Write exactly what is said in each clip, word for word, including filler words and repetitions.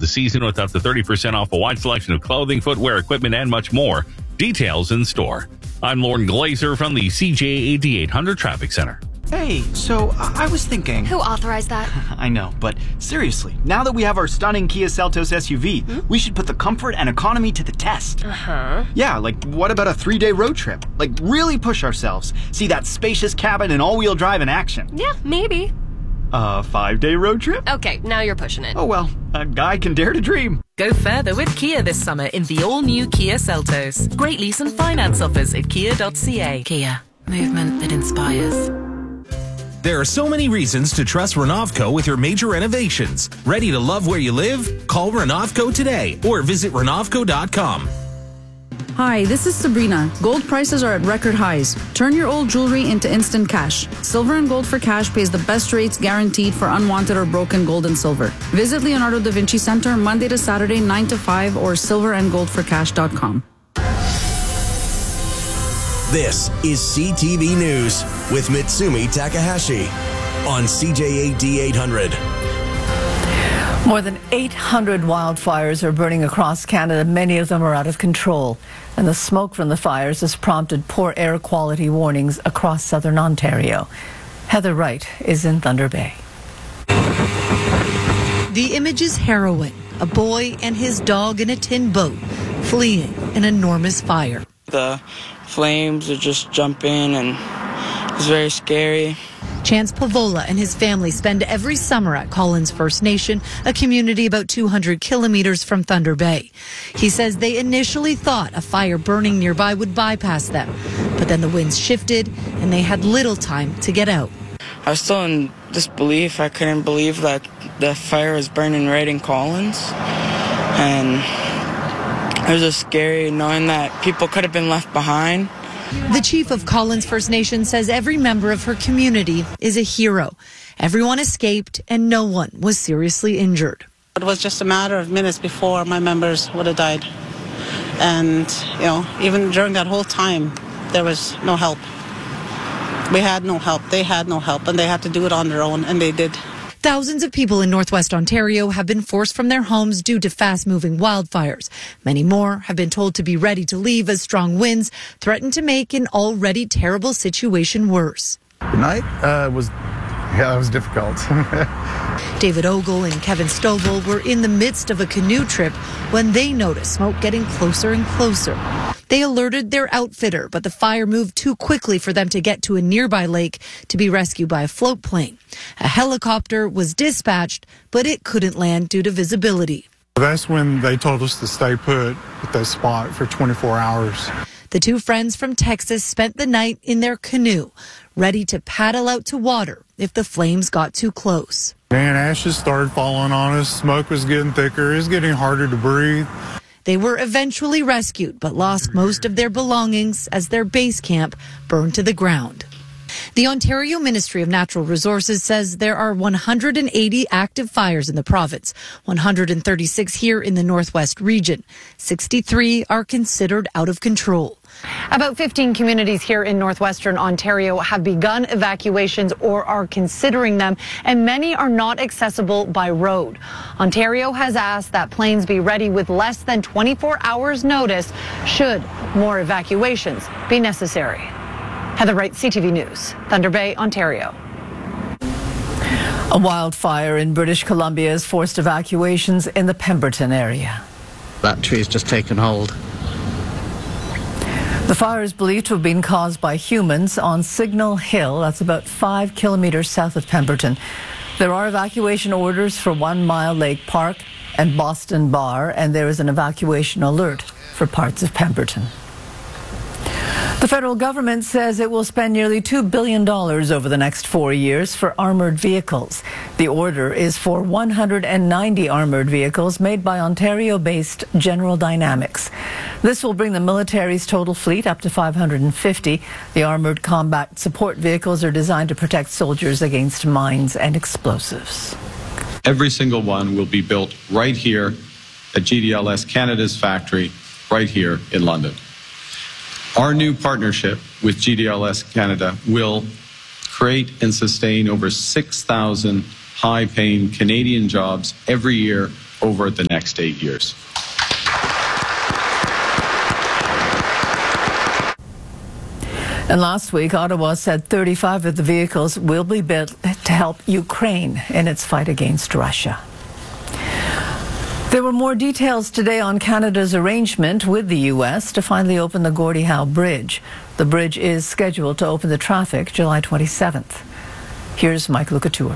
season with up to thirty percent off a wide selection of clothing, footwear, equipment, and much more. Details in store. I'm Lauren Glazer from the C J A D eight hundred Traffic Center. Hey, so I was thinking... Who authorized that? I know, but seriously, now that we have our stunning Kia Seltos S U V, hmm? we should put the comfort and economy to the test. Uh-huh. Yeah, like what about a three-day road trip? Like really push ourselves. See that spacious cabin and all-wheel drive in action. Yeah, maybe. A five-day road trip? Okay, now you're pushing it. Oh well, a guy can dare to dream. Go further with Kia this summer in the all-new Kia Seltos. Great lease and finance offers at kia dot c a. Kia, movement that inspires. There are so many reasons to trust Renovco with your major renovations. Ready to love where you live? Call Renovco today or visit renovco dot com. Hi, this is Sabrina. Gold prices are at record highs. Turn your old jewelry into instant cash. Silver and Gold for Cash pays the best rates guaranteed for unwanted or broken gold and silver. Visit Leonardo da Vinci Center Monday to Saturday, nine to five or silver and gold for cash dot com. This is C T V News with Mitsumi Takahashi on C J A D eight hundred. More than eight hundred wildfires are burning across Canada. Many of them are out of control. And the smoke from the fires has prompted poor air quality warnings across southern Ontario. Heather Wright is in Thunder Bay. The image is harrowing. A boy and his dog in a tin boat fleeing an enormous fire. The flames would just jump in and it was very scary. Chance Pavola and his family spend every summer at Collins First Nation, a community about two hundred kilometers from Thunder Bay. He says they initially thought a fire burning nearby would bypass them, but then the winds shifted and they had little time to get out. I was still in disbelief. I couldn't believe that the fire was burning right in Collins. And it was just scary knowing that people could have been left behind. The chief of Collins First Nation says every member of her community is a hero. Everyone escaped and no one was seriously injured. It was just a matter of minutes before my members would have died. And, you know, even during that whole time, there was no help. We had no help. They had no help, and they had to do it on their own, and they did. Thousands of people in Northwest Ontario have been forced from their homes due to fast-moving wildfires. Many more have been told to be ready to leave as strong winds threaten to make an already terrible situation worse. The night uh, was, yeah, it was difficult. David Ogle and Kevin Stovall were in the midst of a canoe trip when they noticed smoke getting closer and closer. They alerted their outfitter, but the fire moved too quickly for them to get to a nearby lake to be rescued by a float plane. A helicopter was dispatched, but it couldn't land due to visibility. That's when they told us to stay put at that spot for twenty-four hours. The two friends from Texas spent the night in their canoe, ready to paddle out to water if the flames got too close. Man, ashes started falling on us. Smoke was getting thicker. It was getting harder to breathe. They were eventually rescued, but lost most of their belongings as their base camp burned to the ground. The Ontario Ministry of Natural Resources says there are one hundred eighty active fires in the province, one hundred thirty-six here in the Northwest region. sixty-three are considered out of control. About fifteen communities here in northwestern Ontario have begun evacuations or are considering them, and many are not accessible by road. Ontario has asked that planes be ready with less than twenty-four hours notice should more evacuations be necessary. Heather Wright, C T V News, Thunder Bay, Ontario. A wildfire in British Columbia has forced evacuations in the Pemberton area. That tree's just taken hold. The fire is believed to have been caused by humans on Signal Hill. That's about five kilometers south of Pemberton. There are evacuation orders for One Mile Lake Park and Boston Bar, and there is an evacuation alert for parts of Pemberton. The federal government says it will spend nearly two billion dollars over the next four years for armored vehicles. The order is for one hundred ninety armored vehicles made by Ontario-based General Dynamics. This will bring the military's total fleet up to five hundred fifty. The armored combat support vehicles are designed to protect soldiers against mines and explosives. Every single one will be built right here at G D L S Canada's factory, right here in London. Our new partnership with G D L S Canada will create and sustain over six thousand high-paying Canadian jobs every year over the next eight years. And last week, Ottawa said thirty-five of the vehicles will be built to help Ukraine in its fight against Russia. There were more details today on Canada's arrangement with the U S to finally open the Gordie Howe Bridge. The bridge is scheduled to open to traffic July twenty-seventh. Here's Mike Lecouture.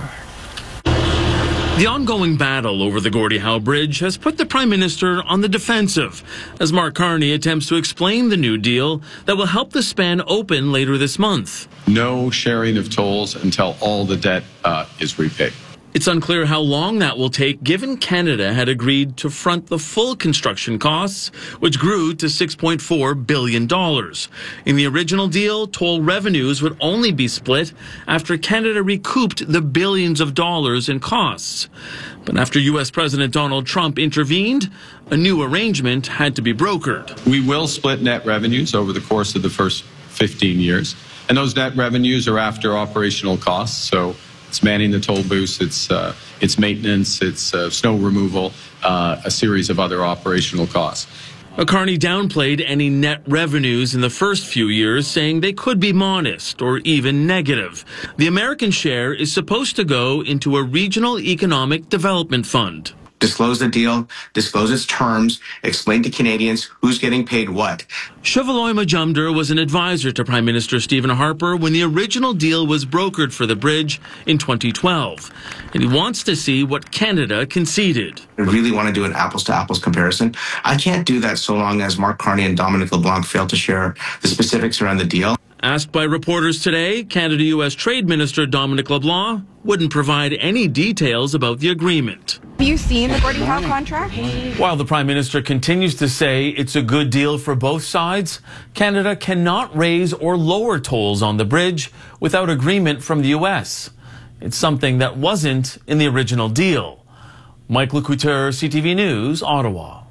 The ongoing battle over the Gordie Howe Bridge has put the Prime Minister on the defensive as Mark Carney attempts to explain the new deal that will help the span open later this month. No sharing of tolls until all the debt uh, is repaid. It's unclear how long that will take, given Canada had agreed to front the full construction costs, which grew to six point four billion dollars. In the original deal, toll revenues would only be split after Canada recouped the billions of dollars in costs. But after U S President Donald Trump intervened, a new arrangement had to be brokered. We will split net revenues over the course of the first fifteen years, and those net revenues are after operational costs, so it's manning the toll booths, it's uh, it's maintenance, it's uh, snow removal, uh, a series of other operational costs. Carney downplayed any net revenues in the first few years, saying they could be modest or even negative. The American share is supposed to go into a regional economic development fund. Disclose the deal, disclose its terms, explain to Canadians who's getting paid what. Shivaloy Majumdar was an advisor to Prime Minister Stephen Harper when the original deal was brokered for the bridge in twenty twelve. And he wants to see what Canada conceded. I really want to do an apples-to-apples comparison. I can't do that so long as Mark Carney and Dominic LeBlanc fail to share the specifics around the deal. Asked by reporters today, Canada-U S Trade Minister Dominic LeBlanc wouldn't provide any details about the agreement. Have you seen the Gordie Howe contract? While the Prime Minister continues to say it's a good deal for both sides, Canada cannot raise or lower tolls on the bridge without agreement from the U S. It's something that wasn't in the original deal. Mike Lecouture, C T V News, Ottawa.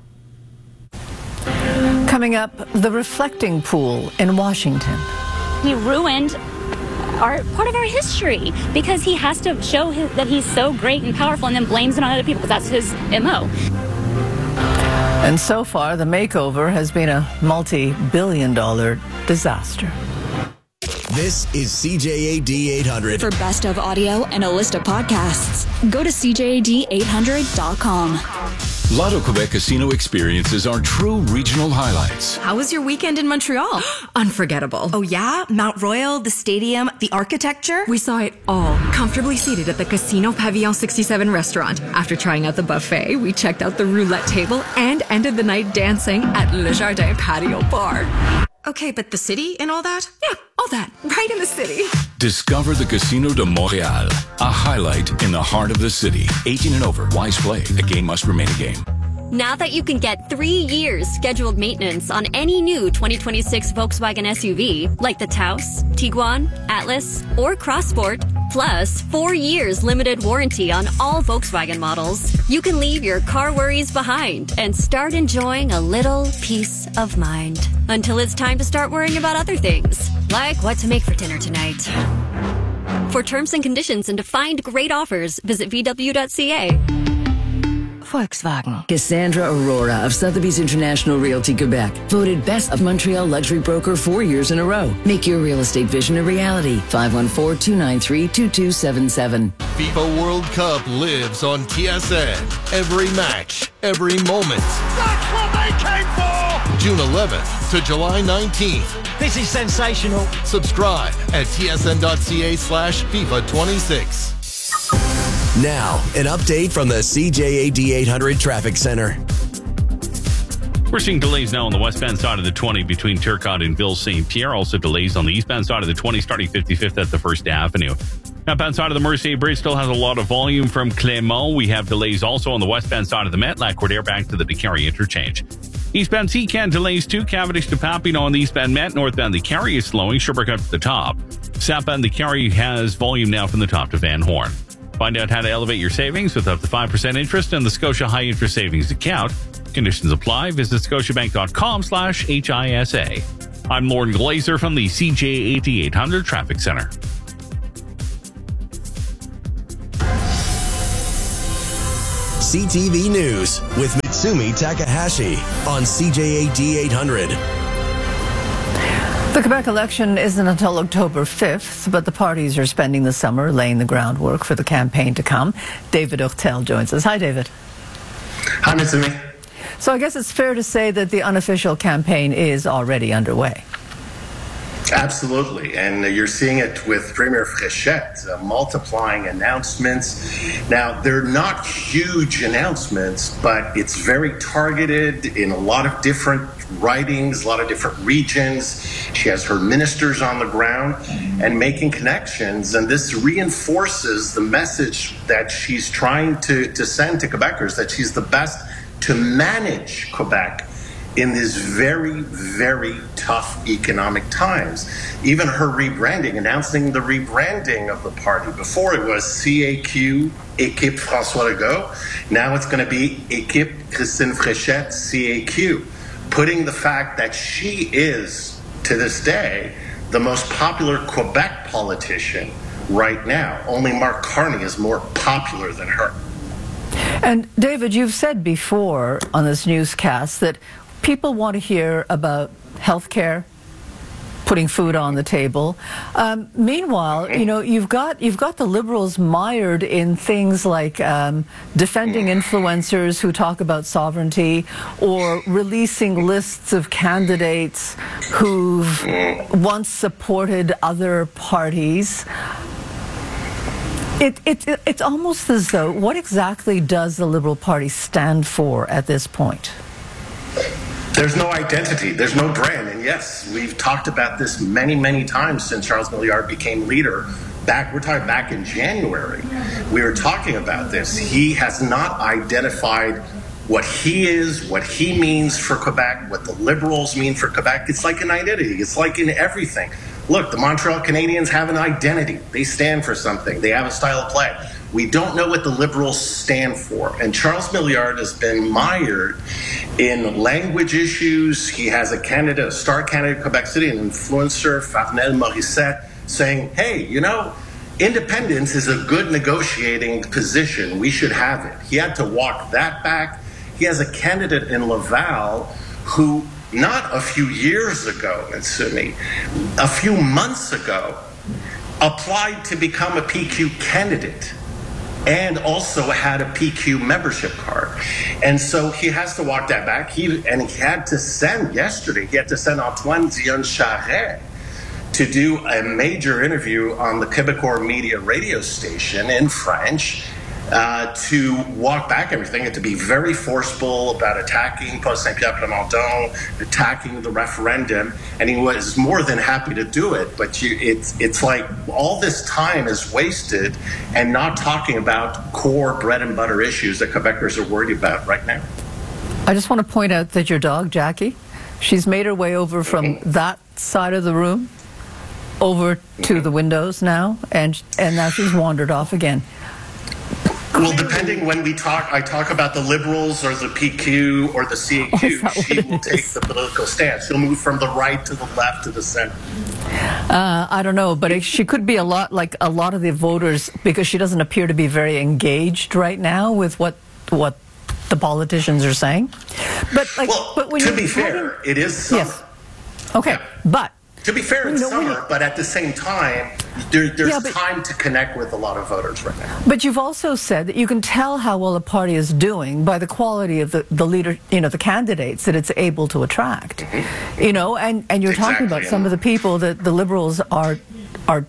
Coming up, the reflecting pool in Washington. He ruined our part of our history because he has to show his, that he's so great and powerful and then blames it on other people because that's his M O. And so far, the makeover has been a multi-billion dollar disaster. This is C J A D eight hundred. For best of audio and a list of podcasts, go to C J A D eight hundred dot com. Lotto Quebec casino experiences are true regional highlights. How was your weekend in Montreal? Unforgettable. Oh yeah? Mount Royal, the stadium, the architecture? We saw it all, comfortably seated at the Casino Pavillon sixty-seven restaurant. After trying out the buffet, we checked out the roulette table and ended the night dancing at Le Jardin Patio Bar. Okay, but the city and all that? Yeah, all that. Right in the city. Discover the Casino de Montréal, a highlight in the heart of the city. eighteen and over. Wise play. A game must remain a game. Now that you can get three years scheduled maintenance on any new twenty twenty-six Volkswagen S U V, like the Taos, Tiguan, Atlas, or Crossport, plus four years limited warranty on all Volkswagen models, you can leave your car worries behind and start enjoying a little peace of mind. Until it's time to start worrying about other things, like what to make for dinner tonight. For terms and conditions and to find great offers, visit V W dot C A. Volkswagen. Cassandra Aurora of Sotheby's International Realty Quebec. Voted Best of Montreal Luxury Broker four years in a row. Make your real estate vision a reality. five one four, two nine three, two two seven seven. FIFA World Cup lives on T S N. Every match, every moment. That's what they came for! June eleventh to July nineteenth. This is sensational. Subscribe at T S N dot C A slash FIFA twenty-six. Now, an update from the C J A D eight hundred Traffic Center. We're seeing delays now on the westbound side of the twenty between Turcotte and Ville Saint Pierre. Also delays on the eastbound side of the twenty starting fifty-fifth at the First Avenue. Outbound side of the Mercier Bridge still has a lot of volume from Clermont. We have delays also on the westbound side of the Met-Lac-Cordaire back to the DeCarry interchange. Eastbound Seacan delays too. Cavendish to Papineau on the eastbound Met. Northbound DeCarry is slowing. Sherbrooke up to the top. Southbound DeCarry has volume now from the top to Van Horn. Find out how to elevate your savings with up to five percent interest in the Scotia High Interest Savings Account. Conditions apply. Visit scotiabank.com slash HISA. I'm Lauren Glazer from the C J A D eight hundred Traffic Center. C T V News with Mitsumi Takahashi on C J A D eight hundred. The Quebec election isn't until October fifth, but the parties are spending the summer laying the groundwork for the campaign to come. David Hurtel joins us. Hi, David. Hi, Mitsumi. So I guess it's fair to say that the unofficial campaign is already underway. Absolutely, and you're seeing it with Premier Fréchette, uh, multiplying announcements. Now, they're not huge announcements, but it's very targeted in a lot of different writings, a lot of different regions. She has her ministers on the ground and making connections, and this reinforces the message that she's trying to, to send to Quebecers, that she's the best to manage Quebec in these very, very tough economic times. Even her rebranding, announcing the rebranding of the party. Before it was C A Q, Équipe François Legault. Now it's going to be Équipe Christine Fréchette, C A Q. Putting the fact that she is, to this day, the most popular Quebec politician right now. Only Mark Carney is more popular than her. And David, you've said before on this newscast that people want to hear about health care, putting food on the table. Um, meanwhile, you know, you've got you've got the Liberals mired in things like um, defending influencers who talk about sovereignty, or releasing lists of candidates who've once supported other parties. It, it, it, it's almost as though, what exactly does the Liberal Party stand for at this point? There's no identity. There's no brand. And yes, we've talked about this many, many times since Charles Milliard became leader. Back, we're talking back in January. We were talking about this. He has not identified what he is, what he means for Quebec, what the Liberals mean for Quebec. It's like an identity. It's like in everything. Look, the Montreal Canadiens have an identity. They stand for something. They have a style of play. We don't know what the Liberals stand for. And Charles Milliard has been mired in language issues. He has a candidate, a star candidate in Quebec City, an influencer, Farnell Morissette, saying, hey, you know, independence is a good negotiating position. We should have it. He had to walk that back. He has a candidate in Laval who, not a few years ago, Mitsumi, a few months ago, applied to become a P Q candidate and also had a P Q membership card. And so he has to walk that back. He, and he had to send, yesterday, he had to send Antoine Dion Charret to do a major interview on the Québécois media radio station in French, Uh, to walk back everything and to be very forceful about attacking Paul Saint-Pierre-Plamondon, attacking the referendum, and he was more than happy to do it. But you, it's it's like all this time is wasted and not talking about core bread and butter issues that Quebecers are worried about right now. I just want to point out that your dog, Jackie, she's made her way over from that side of the room over to the windows now, and and now she's wandered off again. Well, depending when we talk, I talk about the Liberals or the P Q or the C A Q, she will take the political stance. She'll move from the right to the left to the center. Uh, I don't know, but it, she could be a lot like a lot of the voters, because she doesn't appear to be very engaged right now with what what the politicians are saying. But like, well, but when to you're be fair, having, it is summer. Yes. Okay, yeah. But to be fair, it's you know, summer, you, but at the same time, there, there's yeah, but, time to connect with a lot of voters right now. But you've also said that you can tell how well a party is doing by the quality of the, the leader, you know, the candidates that it's able to attract. Mm-hmm. You know, and, and you're exactly, talking about some of the people that the Liberals are are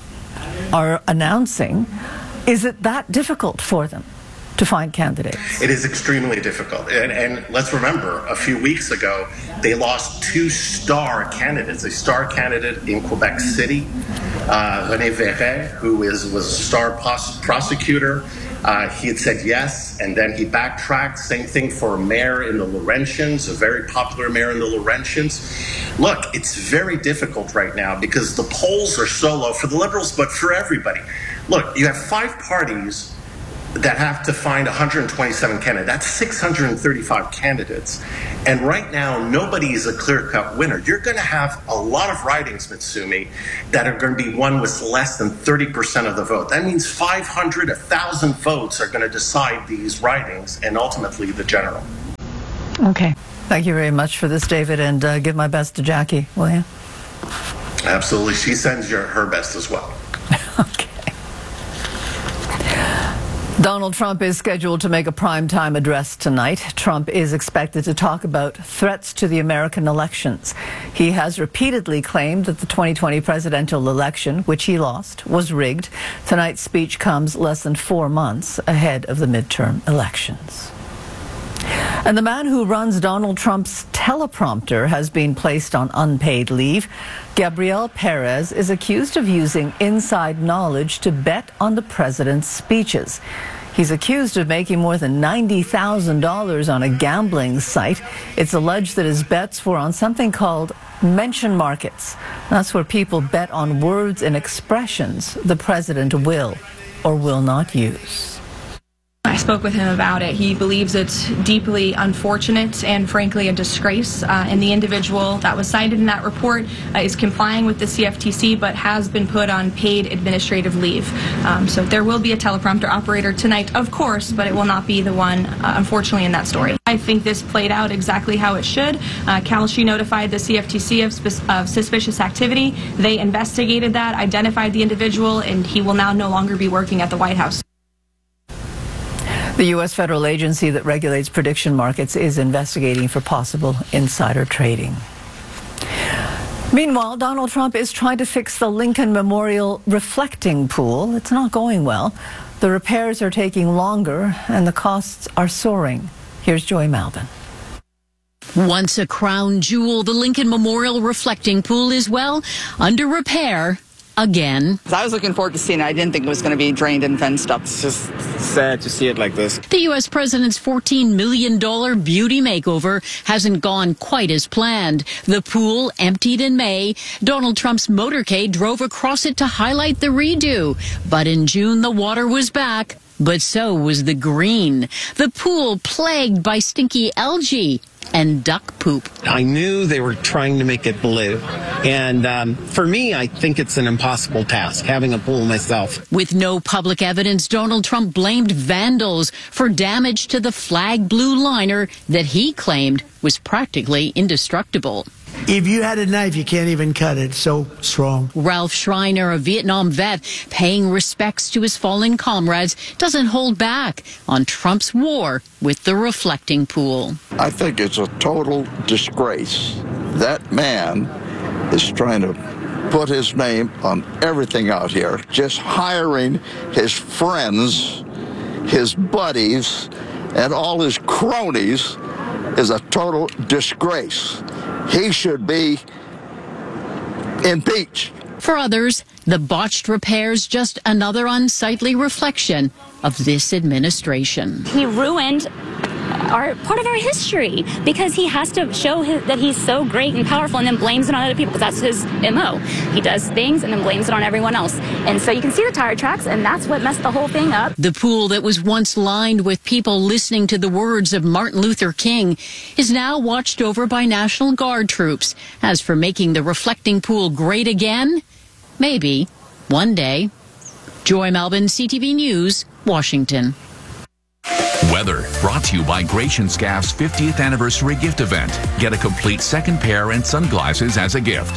are announcing. Is it that difficult for them to find candidates? It is extremely difficult. And, and let's remember, a few weeks ago, they lost two star candidates. A star candidate in Quebec City, uh, René Verret, who is, was a star pos- prosecutor. Uh, he had said yes, and then he backtracked. Same thing for a mayor in the Laurentians, a very popular mayor in the Laurentians. Look, it's very difficult right now because the polls are so low for the Liberals, but for everybody. Look, you have five parties that have to find one hundred twenty-seven candidates. That's six hundred thirty-five candidates. And right now, nobody is a clear-cut winner. You're going to have a lot of ridings, Mitsumi, that are going to be won with less than thirty percent of the vote. That means five hundred, one thousand votes are going to decide these ridings and ultimately the general. Okay. Thank you very much for this, David, and uh, give my best to Jackie, will you? Absolutely. She sends your, her best as well. Okay. Donald Trump is scheduled to make a primetime address tonight. Trump is expected to talk about threats to the American elections. He has repeatedly claimed that the twenty twenty presidential election, which he lost, was rigged. Tonight's speech comes less than four months ahead of the midterm elections. And the man who runs Donald Trump's teleprompter has been placed on unpaid leave. Gabriel Perez is accused of using inside knowledge to bet on the president's speeches. He's accused of making more than ninety thousand dollars on a gambling site. It's alleged that his bets were on something called mention markets. That's where people bet on words and expressions the president will or will not use. I spoke with him about it. He believes it's deeply unfortunate and frankly a disgrace. Uh, and the individual that was cited in that report uh, is complying with the C F T C but has been put on paid administrative leave. Um, so there will be a teleprompter operator tonight, of course, but it will not be the one, uh, unfortunately, in that story. I think this played out exactly how it should. Uh, Kalshi notified the C F T C of, of suspicious activity. They investigated that, identified the individual, and he will now no longer be working at the White House. The U S federal agency that regulates prediction markets is investigating for possible insider trading. Meanwhile, Donald Trump is trying to fix the Lincoln Memorial reflecting pool. It's not going well. The repairs are taking longer and the costs are soaring. Here's Joy Malvin. Once a crown jewel, the Lincoln Memorial reflecting pool is, well, under repair again. I was looking forward to seeing it. I didn't think it was going to be drained and fenced up. It's just sad to see it like this. The U S president's fourteen million dollars beauty makeover hasn't gone quite as planned. The pool emptied in May. Donald Trump's motorcade drove across it to highlight the redo. But in June, the water was back. But so was the green. The pool plagued by stinky algae and duck poop. I knew they were trying to make it blue. And um, for me, I think it's an impossible task, having a pool myself. With no public evidence, Donald Trump blamed vandals for damage to the flag blue liner that he claimed was practically indestructible. If you had a knife, you can't even cut it. So strong. Ralph Schreiner, a Vietnam vet, paying respects to his fallen comrades, doesn't hold back on Trump's war with the reflecting pool. I think it's a total disgrace. That man is trying to put his name on everything out here, just hiring his friends, his buddies, and all his cronies is a total disgrace. He should be impeached. For others, the botched repairs just another unsightly reflection of this administration. He ruined our part of our history because he has to show his, that he's so great and powerful and then blames it on other people because that's his M O. He does things and then blames it on everyone else. And so you can see the tire tracks, and that's what messed the whole thing up. The pool that was once lined with people listening to the words of Martin Luther King is now watched over by National Guard troops. As for making the reflecting pool great again, maybe one day. Joy Malvin, C T V News, Washington. Weather brought to you by Gratian Scaff's fiftieth anniversary gift event. Get a complete second pair and sunglasses as a gift.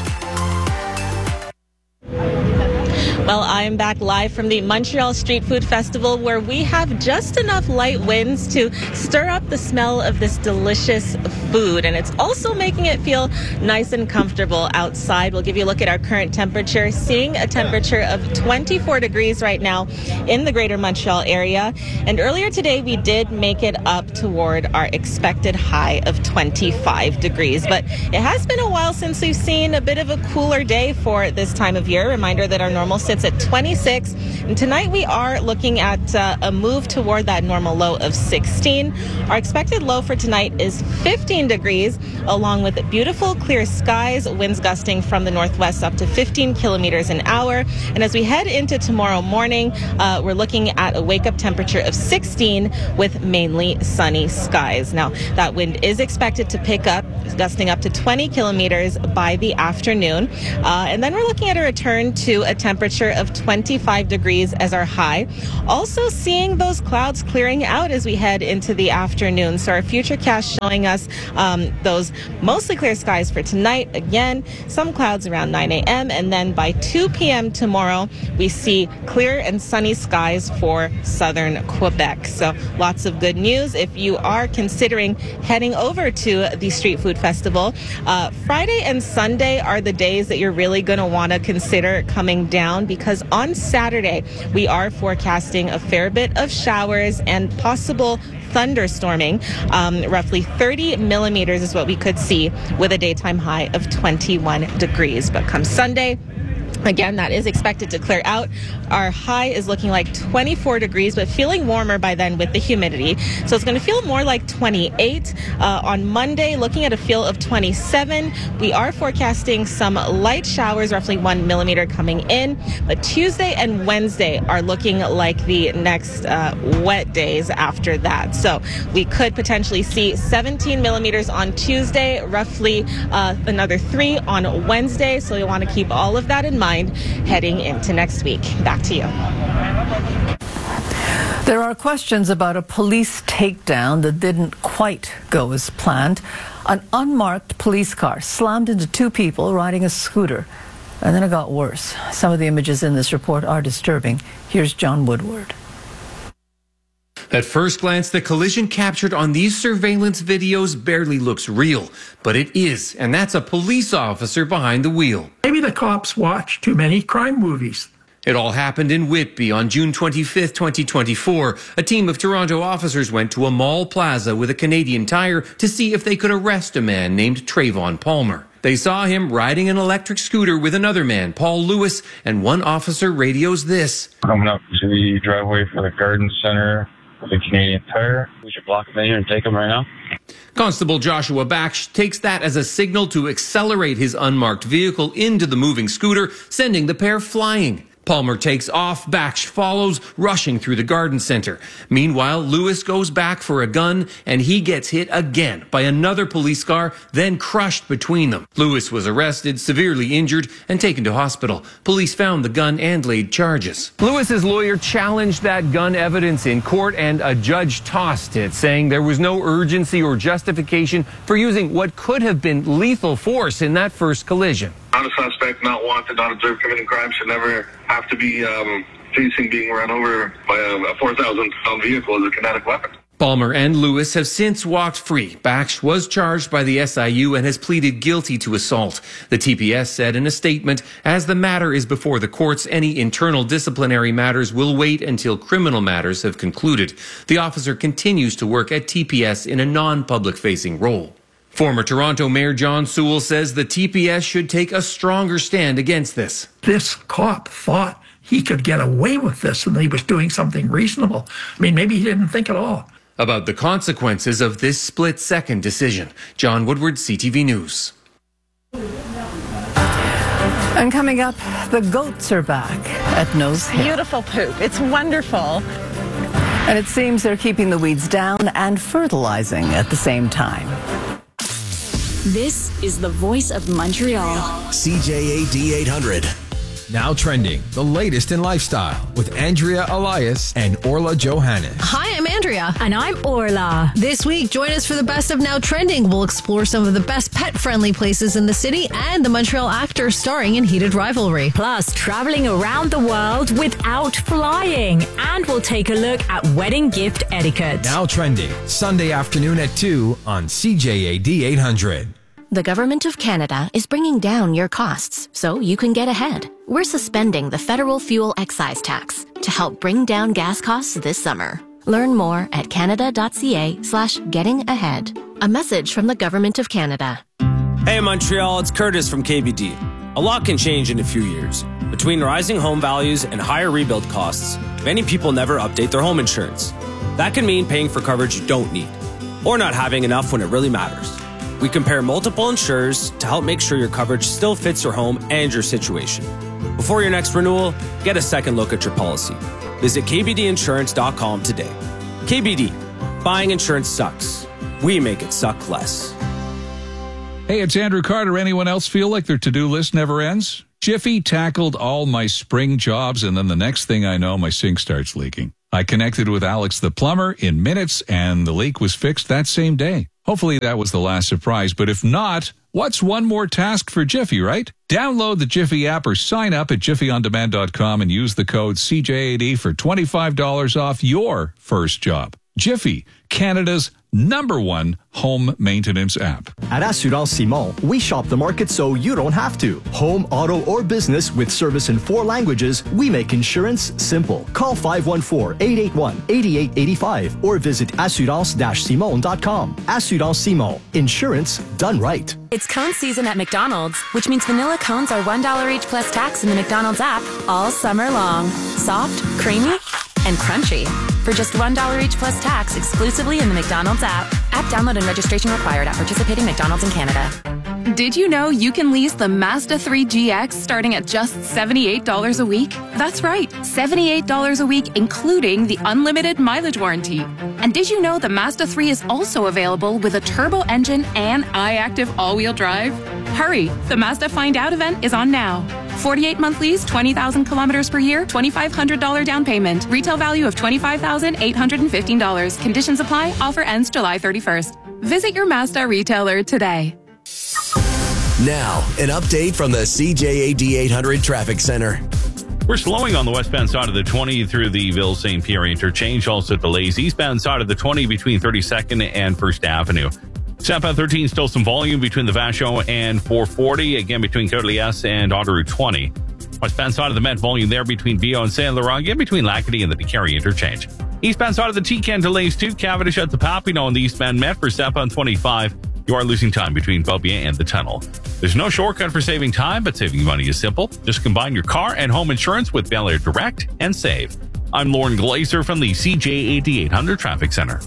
Well, I'm back live from the Montreal Street Food Festival, where we have just enough light winds to stir up the smell of this delicious food. And it's also making it feel nice and comfortable outside. We'll give you a look at our current temperature, seeing a temperature of twenty-four degrees right now in the greater Montreal area. And earlier today, we did make it up toward our expected high of twenty-five degrees. But it has been a while since we've seen a bit of a cooler day for this time of year. Reminder that our normal sits at twenty twenty-six. And tonight we are looking at uh, a move toward that normal low of sixteen. Our expected low for tonight is fifteen degrees, along with beautiful clear skies, winds gusting from the northwest up to fifteen kilometers an hour. And as we head into tomorrow morning, uh, we're looking at a wake-up temperature of sixteen with mainly sunny skies. Now, that wind is expected to pick up, gusting up to twenty kilometers by the afternoon. Uh, and then we're looking at a return to a temperature of twenty-five degrees as our high. Also seeing those clouds clearing out as we head into the afternoon. So our futurecast showing us um, those mostly clear skies for tonight. Again, some clouds around nine a.m. and then by two p.m. tomorrow, we see clear and sunny skies for southern Quebec. So lots of good news if you are considering heading over to the Street Food Festival. Uh, Friday and Sunday are the days that you're really going to want to consider coming down, because on Saturday we are forecasting a fair bit of showers and possible thunderstorming. Um, roughly thirty millimeters is what we could see with a daytime high of twenty-one degrees. But come Sunday, again, that is expected to clear out. Our high is looking like twenty-four degrees, but feeling warmer by then with the humidity. So it's going to feel more like twenty-eight. Uh, on Monday, looking at a feel of twenty-seven. We are forecasting some light showers, roughly one millimeter coming in. But Tuesday and Wednesday are looking like the next uh, wet days after that. So we could potentially see seventeen millimeters on Tuesday, roughly uh, another three on Wednesday. So we want to keep all of that in mind heading into next week. Back to you. There are questions about a police takedown that didn't quite go as planned. An unmarked police car slammed into two people riding a scooter, and then it got worse. Some of the images in this report are disturbing. Here's John Woodward. At first glance, the collision captured on these surveillance videos barely looks real, but it is, and that's a police officer behind the wheel. Maybe the cops watch too many crime movies. It all happened in Whitby on June twenty-fifth, twenty twenty-four. A team of Toronto officers went to a mall plaza with a Canadian Tire to see if they could arrest a man named Trayvon Palmer. They saw him riding an electric scooter with another man, Paul Lewis, and one officer radios this. Coming up to the driveway for the garden center. The Canadian Tire. We should block them in here and take them right now. Constable Joshua Baksh takes that as a signal to accelerate his unmarked vehicle into the moving scooter, sending the pair flying. Palmer takes off, Baksh follows, rushing through the garden center. Meanwhile, Lewis goes back for a gun, and he gets hit again by another police car, then crushed between them. Lewis was arrested, severely injured, and taken to hospital. Police found the gun and laid charges. Lewis's lawyer challenged that gun evidence in court, and a judge tossed it, saying there was no urgency or justification for using what could have been lethal force in that first collision. Not a suspect, not wanted, not observed committing crime should never have to be um, facing being run over by a, a four thousand pound vehicle as a kinetic weapon. Palmer and Lewis have since walked free. Baksh was charged by the S I U and has pleaded guilty to assault. The T P S said in a statement, as the matter is before the courts, any internal disciplinary matters will wait until criminal matters have concluded. The officer continues to work at T P S in a non-public facing role. Former Toronto Mayor John Sewell says the T P S should take a stronger stand against this. This cop thought he could get away with this and he was doing something reasonable. I mean, maybe he didn't think at all. About the consequences of this split-second decision. John Woodward, C T V News. And coming up, the goats are back at Nose Hill. Beautiful poop. It's wonderful. And it seems they're keeping the weeds down and fertilizing at the same time. This is the voice of Montreal. C J A D eight hundred. Now trending, the latest in lifestyle with Andrea Elias and Orla Johannes. Hi, I'm Andrea. And I'm Orla. This week, join us for the Best of Now Trending. We'll explore some of the best pet-friendly places in the city and the Montreal actor starring in Heated Rivalry. Plus, traveling around the world without flying. And we'll take a look at wedding gift etiquette. Now trending, Sunday afternoon at two on C J A D eight hundred. The Government of Canada is bringing down your costs so you can get ahead. We're suspending the federal fuel excise tax to help bring down gas costs this summer. Learn more at canada.ca slash getting ahead. A message from the Government of Canada. Hey Montreal, it's Curtis from K B D. A lot can change in a few years. Between rising home values and higher rebuild costs, many people never update their home insurance. That can mean paying for coverage you don't need, or not having enough when it really matters. We compare multiple insurers to help make sure your coverage still fits your home and your situation. Before your next renewal, get a second look at your policy. Visit k b d insurance dot com today. K B D, buying insurance sucks. We make it suck less. Hey, it's Andrew Carter. Anyone else feel like their to-do list never ends? Jiffy tackled all my spring jobs, and then the next thing I know, my sink starts leaking. I connected with Alex the plumber in minutes, and the leak was fixed that same day. Hopefully that was the last surprise, but if not, what's one more task for Jiffy, right? Download the Jiffy app or sign up at jiffy on demand dot com and use the code C J A D for twenty-five dollars off your first job. Jiffy, Canada's number one home maintenance app. At Assurance Simon, we shop the market so you don't have to. Home, auto, or business with service in four languages, we make insurance simple. Call five one four, eight eight one, eight eight eight five or visit assurance dash simon dot com. Assurance Simon. Insurance done right. It's cone season at McDonald's, which means vanilla cones are one dollar each plus tax in the McDonald's app all summer long. Soft, creamy, and crunchy. For just one dollar each plus tax exclusively in the McDonald's app. App download and registration required at participating McDonald's in Canada. Did you know you can lease the Mazda three G X starting at just seventy-eight dollars a week? That's right, seventy-eight dollars a week, including the unlimited mileage warranty. And did you know the Mazda three is also available with a turbo engine and iActive all-wheel drive? Hurry, the Mazda Find Out event is on now. forty-eight month lease, twenty thousand kilometers per year, twenty-five hundred dollars down payment. Retail value of twenty-five thousand eight hundred fifteen dollars. Conditions apply. Offer ends July thirty-first. Visit your Mazda retailer today. Now, an update from the C J A D eight hundred Traffic Center. We're slowing on the westbound side of the twenty through the Ville-Saint Pierre interchange. Also delays eastbound side of the twenty between thirty-second and First Avenue. Southbound thirteen, still some volume between the Vachon and four forty. Again, between Côte-Liesse and Autoroute twenty. Westbound side of the Met, volume there between Viau and Saint Laurent. Again, between Lacadie and the DeCarry interchange. Eastbound side of the T-Can delays too. Cavendish at the Papineau on the eastbound Met for southbound twenty-five. You are losing time between Beaubien and the tunnel. There's no shortcut for saving time, but saving money is simple. Just combine your car and home insurance with Bel Air Direct and save. I'm Lauren Glazer from the C J A D eight hundred Traffic Center.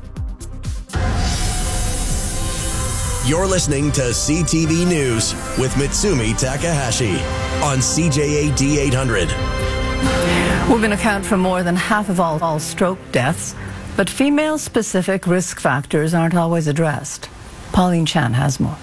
You're listening to C T V News with Mitsumi Takahashi on C J A D eight hundred. Women account for more than half of all, all stroke deaths, but female-specific risk factors aren't always addressed. Pauline Chan has more.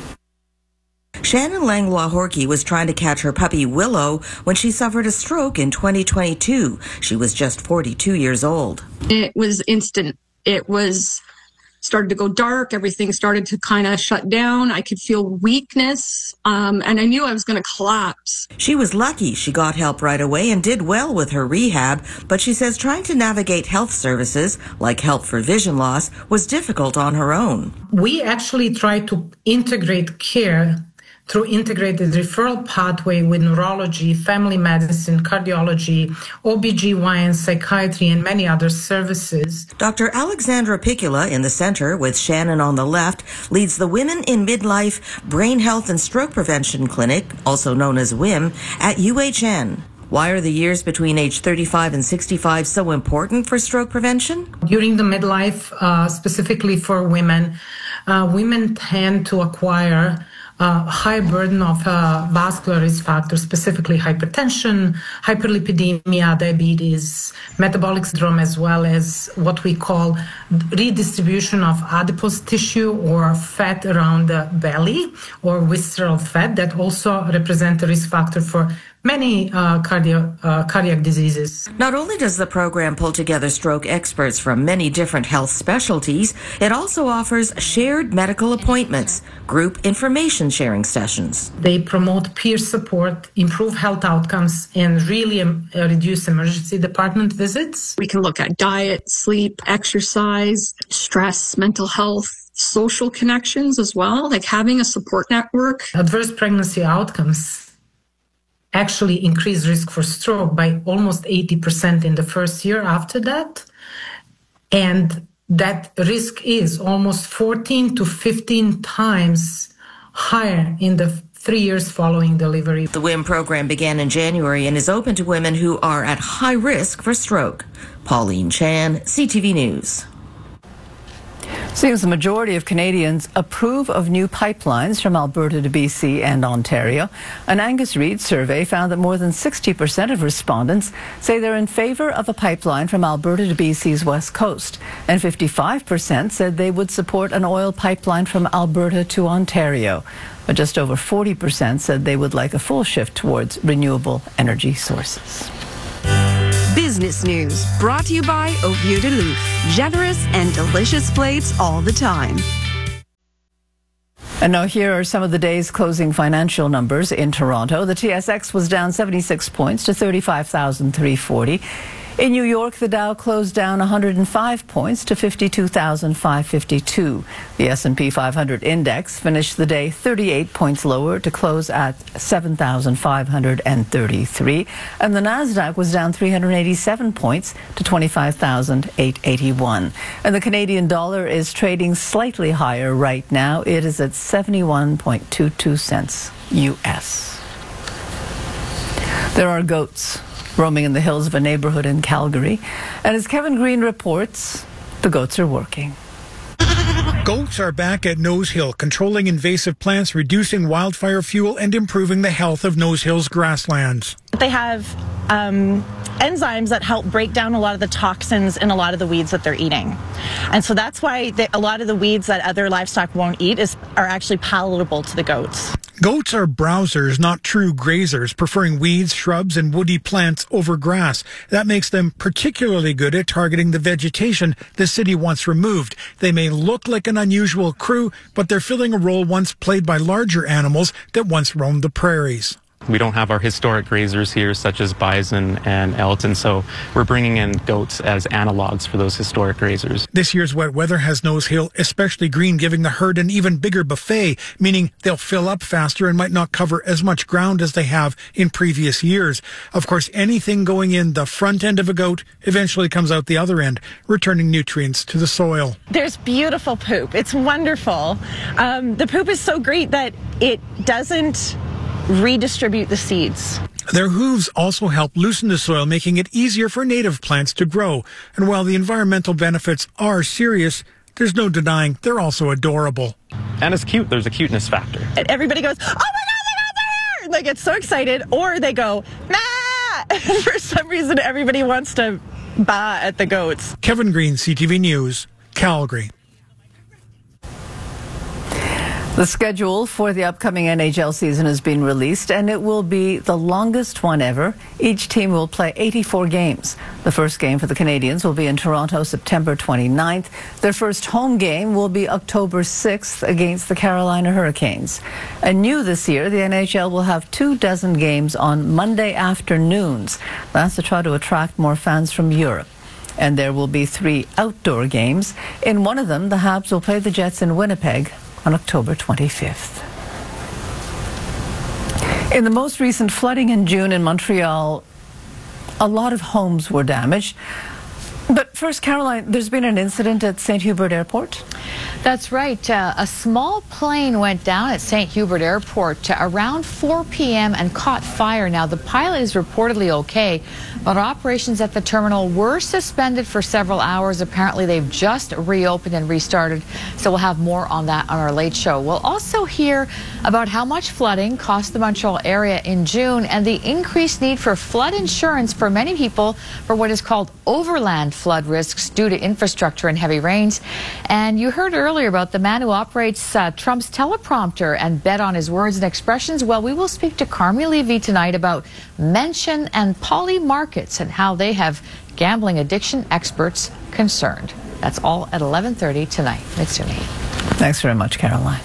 Shannon Langlois Horkey was trying to catch her puppy Willow when she suffered a stroke in twenty twenty-two. She was just forty-two years old. It was instant. It was started to go dark. Everything started to kind of shut down. I could feel weakness, um, and I knew I was going to collapse. She was lucky she got help right away and did well with her rehab, but she says trying to navigate health services, like help for vision loss, was difficult on her own. We actually try to integrate care through integrated referral pathway with neurology, family medicine, cardiology, O B G Y N, psychiatry, and many other services. Doctor Alexandra Picula in the center with Shannon on the left leads the Women in Midlife Brain Health and Stroke Prevention Clinic, also known as W I M, at U H N. Why are the years between age thirty-five and sixty-five so important for stroke prevention? During the midlife, uh, specifically for women, uh, women tend to acquire Uh, high burden of uh, vascular risk factors, specifically hypertension, hyperlipidemia, diabetes, metabolic syndrome, as well as what we call redistribution of adipose tissue or fat around the belly or visceral fat that also represent a risk factor for many uh, cardio, uh, cardiac diseases. Not only does the program pull together stroke experts from many different health specialties, it also offers shared medical appointments, group information sharing sessions. They promote peer support, improve health outcomes, and really um, reduce emergency department visits. We can look at diet, sleep, exercise, stress, mental health, social connections as well, like having a support network. Adverse pregnancy outcomes actually increase risk for stroke by almost eighty percent in the first year after that. And that risk is almost fourteen to fifteen times higher in the three years following delivery. The W I M program began in January and is open to women who are at high risk for stroke. Pauline Chan, C T V News. Seems the majority of Canadians approve of new pipelines from Alberta to B C and Ontario. An Angus Reid survey found that more than sixty percent of respondents say they're in favour of a pipeline from Alberta to B C's west coast, and fifty-five percent said they would support an oil pipeline from Alberta to Ontario. But just over forty percent said they would like a full shift towards renewable energy sources. Business News, brought to you by Au Vieux de Luc. Generous and delicious plates all the time. And now here are some of the day's closing financial numbers in Toronto. The T S X was down seventy-six points to thirty-five thousand three hundred forty. In New York, the Dow closed down one hundred five points to fifty-two thousand five hundred fifty-two. The S and P five hundred index finished the day thirty-eight points lower to close at seven thousand five hundred thirty-three. And the Nasdaq was down three hundred eighty-seven points to twenty-five thousand eight hundred eighty-one. And the Canadian dollar is trading slightly higher right now. It is at seventy-one point two two cents U S. There are goats roaming in the hills of a neighborhood in Calgary. And as Kevin Green reports, the goats are working. Goats are back at Nose Hill, controlling invasive plants, reducing wildfire fuel, and improving the health of Nose Hill's grasslands. They have um, enzymes that help break down a lot of the toxins in a lot of the weeds that they're eating. And so that's why they, a lot of the weeds that other livestock won't eat is, are actually palatable to the goats. Goats are browsers, not true grazers, preferring weeds, shrubs, and woody plants over grass. That makes them particularly good at targeting the vegetation the city wants removed. They may look like an unusual crew, but they're filling a role once played by larger animals that once roamed the prairies. We don't have our historic grazers here, such as bison and Elton, so we're bringing in goats as analogs for those historic grazers. This year's wet weather has Nose Hill especially green, giving the herd an even bigger buffet, meaning they'll fill up faster and might not cover as much ground as they have in previous years. Of course, anything going in the front end of a goat eventually comes out the other end, returning nutrients to the soil. There's beautiful poop. It's wonderful. Um, the poop is so great that it doesn't redistribute the seeds. Their hooves also help loosen the soil, making it easier for native plants to grow. And while the environmental benefits are serious, there's no denying they're also adorable. And it's cute. There's a cuteness factor. And everybody goes, oh my God, they got there! They get so excited, or they go, nah! For some reason, everybody wants to baa at the goats. Kevin Green, C T V News, Calgary. The schedule for the upcoming N H L season has been released, and it will be the longest one ever. Each team will play eighty-four games. The first game for the Canadians will be in Toronto, September twenty-ninth. Their first home game will be October sixth against the Carolina Hurricanes. And new this year, the N H L will have two dozen games on Monday afternoons. That's to try to attract more fans from Europe. And there will be three outdoor games. In one of them, the Habs will play the Jets in Winnipeg on October twenty-fifth. In the most recent flooding in June in Montreal, a lot of homes were damaged. But first, Caroline, there's been an incident at Saint Hubert Airport. That's right. Uh, a small plane went down at Saint Hubert Airport uh, around four p m and caught fire. Now, the pilot is reportedly okay, but operations at the terminal were suspended for several hours. Apparently, they've just reopened and restarted, so we'll have more on that on our late show. We'll also hear about how much flooding cost the Montreal area in June and the increased need for flood insurance for many people for what is called overland flood risks due to infrastructure and heavy rains. And you heard earlier about the man who operates uh, Trump's teleprompter and bet on his words and expressions. Well, we will speak to Carmi Levy tonight about Mention and Poly Markets and how they have gambling addiction experts concerned. That's all at eleven thirty tonight. Mitsumi. Thanks very much, Caroline.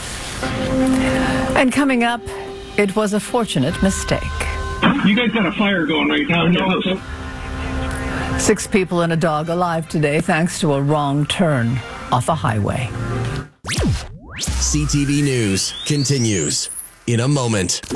And coming up, it was a fortunate mistake. You guys got a fire going right now in your house. Six people and a dog alive today thanks to a wrong turn off a highway. C T V News continues in a moment.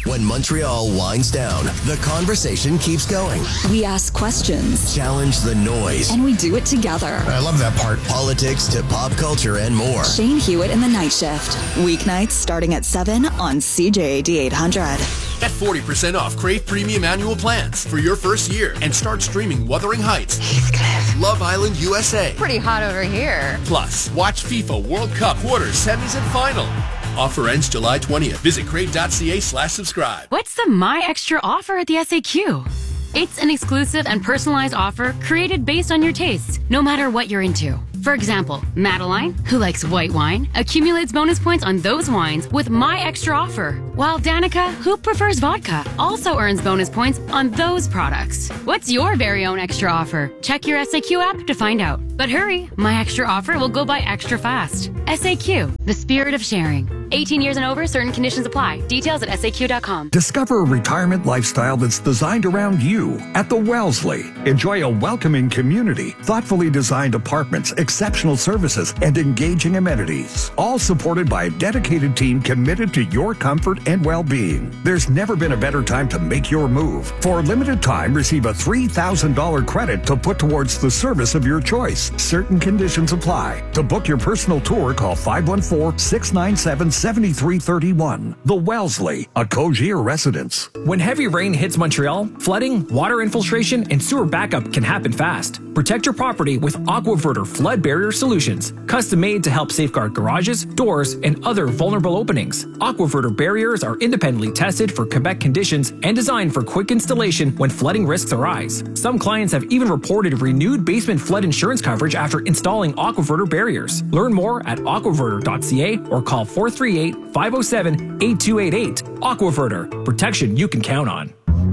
When Montreal winds down, the conversation keeps going. We ask questions. Challenge the noise. And we do it together. I love that part. Politics to pop culture and more. Shane Hewitt in the Night Shift. Weeknights starting at seven on C J A D eight hundred. Get forty percent off Crave Premium annual plans for your first year and start streaming Wuthering Heights, Heathcliff, Love Island U S A. Pretty hot over here. Plus, watch FIFA World Cup quarters, semis, and final. Offer ends July twentieth. Visit crave.ca slash subscribe. What's the My Extra offer at the S A Q? It's an exclusive and personalized offer created based on your tastes, no matter what you're into. For example, Madeline, who likes white wine, accumulates bonus points on those wines with My Extra offer, while Danica, who prefers vodka, also earns bonus points on those products. What's your very own extra offer? Check your S A Q app to find out. But hurry, My Extra offer will go by extra fast. S A Q, the spirit of sharing. eighteen years and over, certain conditions apply. Details at S A Q dot com. Discover a retirement lifestyle that's designed around you at the Wellesley. Enjoy a welcoming community, thoughtfully designed apartments, exceptional services, and engaging amenities. All supported by a dedicated team committed to your comfort and well-being. There's never been a better time to make your move. For a limited time, receive a three thousand dollars credit to put towards the service of your choice. Certain conditions apply. To book your personal tour, call five one four, six nine seven, seven three three one. The Wellesley, a Cogier residence. When heavy rain hits Montreal, flooding, water infiltration, and sewer backup can happen fast. Protect your property with AquaVerter flood barrier solutions, custom made to help safeguard garages, doors, and other vulnerable openings. AquaVerter barriers are independently tested for Quebec conditions and designed for quick installation when flooding risks arise. Some clients have even reported renewed basement flood insurance coverage after installing AquaVerter barriers. Learn more at aquaverter dot c a or call four three eight, five oh seven, eight two eight eight. AquaVerter, protection you can count on.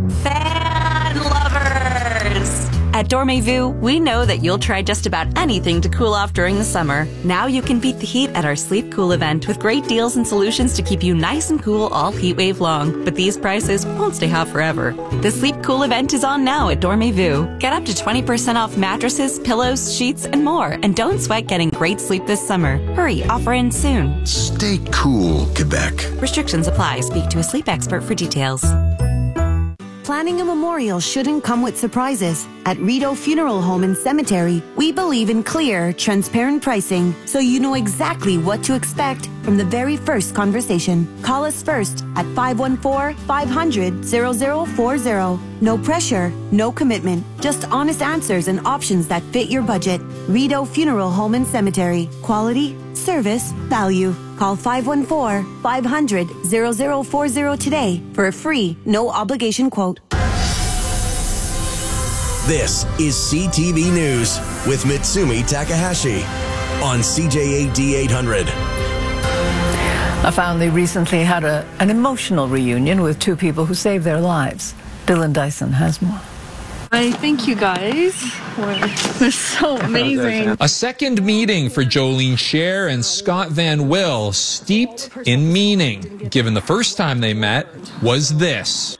Fan lovers! At Dormez-vous, we know that you'll try just about anything to cool off during the summer. Now you can beat the heat at our Sleep Cool event with great deals and solutions to keep you nice and cool all heat wave long. But these prices won't stay hot forever. The Sleep Cool event is on now at Dormez-vous. Get up to twenty percent off mattresses, pillows, sheets, and more. And don't sweat getting great sleep this summer. Hurry, offer ends soon. Stay cool, Quebec. Restrictions apply. Speak to a sleep expert for details. Planning a memorial shouldn't come with surprises. At Rideau Funeral Home and Cemetery, we believe in clear, transparent pricing, so you know exactly what to expect from the very first conversation. Call us first at five one four, five hundred, zero zero four zero. No pressure, no commitment, just honest answers and options that fit your budget. Rideau Funeral Home and Cemetery. Quality, service, value. Call five one four, five hundred, zero zero four zero today for a free, no obligation quote. This is C T V News with Mitsumi Takahashi on C J A D eight hundred. A family recently had a, an emotional reunion with two people who saved their lives. Dylan Dyson has more. I thank you guys. They're so amazing. A second meeting for Jolene Scher and Scott Van Will, steeped in meaning, given the first time they met was this.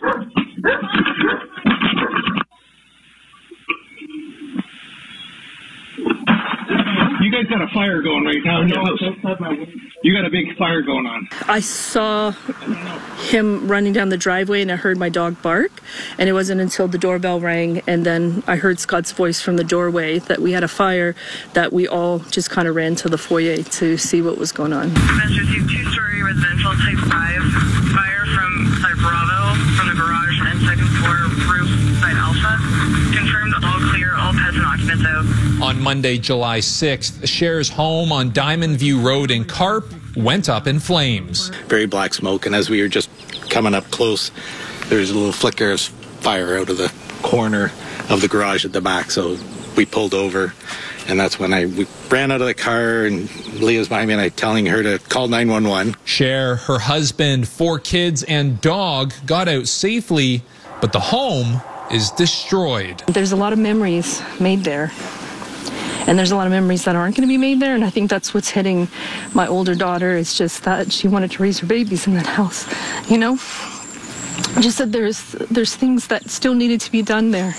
You guys got a fire going right now in your house. You got a big fire going on. I saw him running down the driveway and I heard my dog bark, and it wasn't until the doorbell rang and then I heard Scott's voice from the doorway that we had a fire that we all just kind of ran to the foyer to see what was going on. Dispatch received two-story residential type five fire from site Bravo from the garage and second floor roof site Alpha. Confirmed all clear, all pets and occupants out. On Monday, July sixth, Scher's home on Diamond View Road in Carp went up in flames. Very black smoke, and as we were just coming up close, there was a little flicker of fire out of the corner of the garage at the back, so we pulled over, and that's when I we ran out of the car, and Leah's behind me, and I'm telling her to call nine one one. Scher, her husband, four kids, and dog got out safely, but the home is destroyed. There's a lot of memories made there. And there's a lot of memories that aren't going to be made there, and I think that's what's hitting my older daughter. It's just that she wanted to raise her babies in that house, you know? Just that there's there's things that still needed to be done there.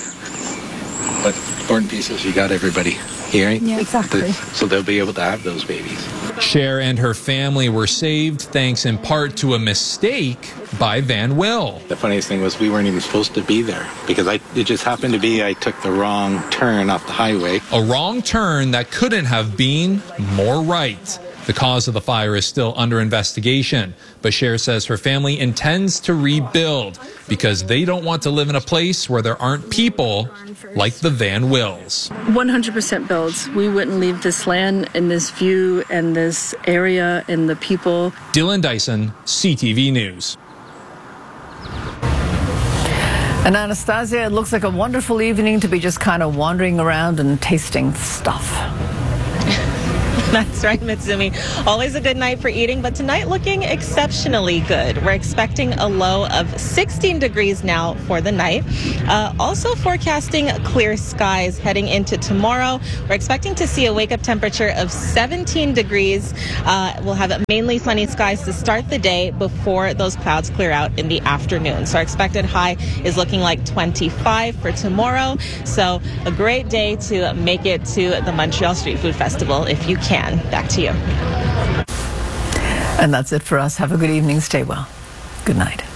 But important pieces, you got everybody here, right? Yeah, exactly. So they'll be able to have those babies. Cher and her family were saved thanks in part to a mistake by Van Will. The funniest thing was we weren't even supposed to be there because I, it just happened to be I took the wrong turn off the highway. A wrong turn that couldn't have been more right. The cause of the fire is still under investigation, but Cher says her family intends to rebuild because they don't want to live in a place where there aren't people like the Van Wills. one hundred percent builds. We wouldn't leave this land and this view and this area and the people. Dylan Dyson, C T V News. And Anastasia, it looks like a wonderful evening to be just kind of wandering around and tasting stuff. That's right, Mitsumi. Always a good night for eating, but tonight looking exceptionally good. We're expecting a low of sixteen degrees now for the night. Uh, also forecasting clear skies heading into tomorrow. We're expecting to see a wake-up temperature of seventeen degrees. Uh, we'll have mainly sunny skies to start the day before those clouds clear out in the afternoon. So our expected high is looking like twenty-five for tomorrow. So a great day to make it to the Montreal Street Food Festival if you can. Back to you. And that's it for us. Have a good evening. Stay well. Good night.